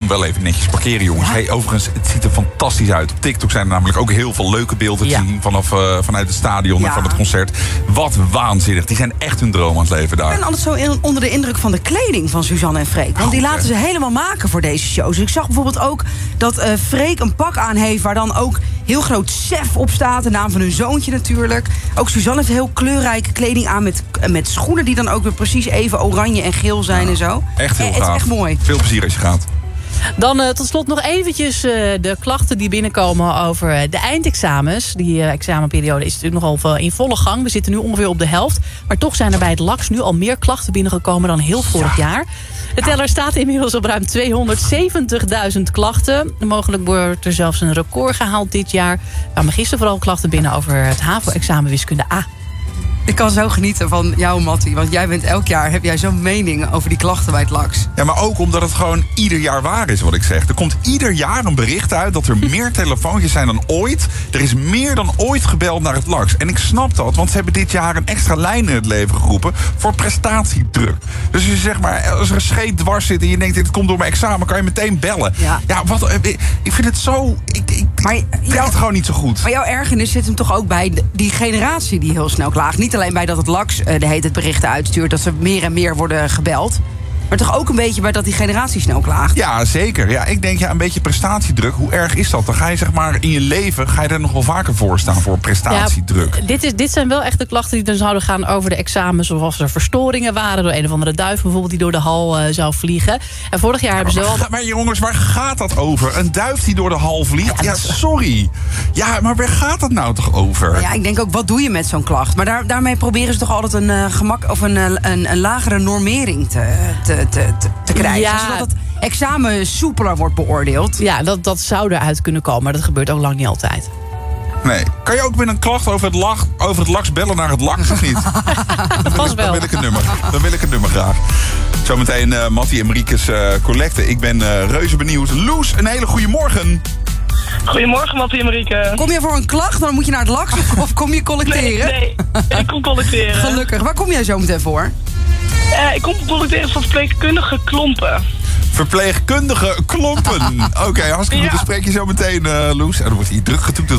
wel even netjes parkeren, jongens. Ja. Hey, overigens, het ziet er fantastisch uit. Op TikTok zijn er namelijk ook heel veel leuke beelden te zien vanuit het stadion en van het concert. Wat waanzinnig. Die zijn echt hun droom aan het leven daar. Ik ben altijd zo onder de indruk van de kleding van Suzanne en Freek. Want die laten ze helemaal maken voor deze shows. Dus ik zag bijvoorbeeld ook dat Freek een pak aan heeft waar dan ook heel groot Sef op staat. De naam van hun zoontje natuurlijk. Ook Suzanne heeft heel kleurrijke kleding aan met schoenen die dan ook weer precies even oranje en geel zijn en zo. Echt heel gaaf. Het is echt mooi. Veel plezier als je gaat. Dan tot slot nog eventjes de klachten die binnenkomen over de eindexamens. Die examenperiode is natuurlijk nogal in volle gang. We zitten nu ongeveer op de helft. Maar toch zijn er bij het LAX nu al meer klachten binnengekomen dan heel vorig jaar. De teller staat inmiddels op ruim 270.000 klachten. Mogelijk wordt er zelfs een record gehaald dit jaar. Er kwamen gisteren vooral klachten binnen over het HAVO-examen wiskunde A. Ik kan zo genieten van jou, Mattie. Want jij bent elk jaar, heb jij zo'n mening over die klachten bij het LAX. Ja, maar ook omdat het gewoon ieder jaar waar is wat ik zeg. Er komt ieder jaar een bericht uit dat er meer telefoontjes zijn dan ooit. Er is meer dan ooit gebeld naar het LAX. En ik snap dat, want ze hebben dit jaar een extra lijn in het leven geroepen voor prestatiedruk. Dus als je zeg maar, als er een scheet dwars zit en je denkt, dit komt door mijn examen, kan je meteen bellen. Ja, ik vind het zo... Ik vind het gewoon niet zo goed. Maar jouw ergernis zit hem toch ook bij die generatie die heel snel klaagt. Niet alleen bij dat het LAX de hele tijd berichten uitstuurt dat ze meer en meer worden gebeld. Maar toch ook een beetje bij dat die generatie snel klaagt. Ja, zeker. Ja, ik denk, een beetje prestatiedruk. Hoe erg is dat? Dan ga je zeg maar in je leven er nog wel vaker voor staan voor prestatiedruk. Ja, dit zijn wel echt de klachten die dan zouden gaan over de examens. Of als er verstoringen waren door een of andere duif bijvoorbeeld die door de hal zou vliegen. En vorig jaar hebben ze wel... Maar jongens, waar gaat dat over? Een duif die door de hal vliegt? Ja, sorry. Ja, maar waar gaat dat nou toch over? Ja, ik denk ook, wat doe je met zo'n klacht? Maar daarmee proberen ze toch altijd een gemak of een lagere normering te krijgen. Ja. Zodat het examen soepeler wordt beoordeeld. Ja, dat zou eruit kunnen komen. Maar dat gebeurt ook lang niet altijd. Nee. Kan je ook met een klacht over het LAX bellen naar het LAX of niet? Vast wel. Dan wil ik het nummer graag. Zometeen Mattie en Mariekes collecte. Ik ben reuze benieuwd. Loes, een hele goede morgen. Goedemorgen, Mattie en Marieke. Kom je voor een klacht, dan moet je naar het LAX of kom je collecteren? Nee, ik kom collecteren. Gelukkig. Waar kom jij zo meteen voor? Ik kom collecteren van verpleegkundige klompen. Verpleegkundige klompen. Oké, hartstikke goed. Dan spreek je zo meteen, Loes. En dan wordt hier druk getoeterd.